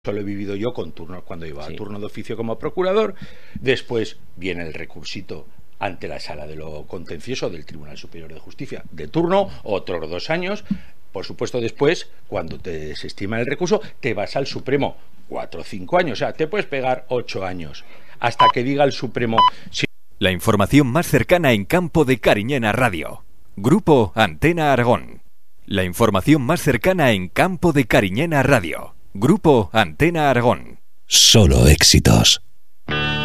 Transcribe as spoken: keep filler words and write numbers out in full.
Eso lo he vivido yo con turnos cuando iba Sí. a turno de oficio como procurador. Después viene el recursito ante la Sala de lo Contencioso del Tribunal Superior de Justicia de turno, otros dos años. Por supuesto, después, cuando te desestima el recurso, te vas al Supremo, cuatro o cinco años. O sea, te puedes pegar ocho años hasta que diga el Supremo. Si... La información más cercana en Campo de Cariñena Radio. Grupo Antena Aragón. La información más cercana en Campo de Cariñena Radio. Grupo Antena Aragón. Solo éxitos.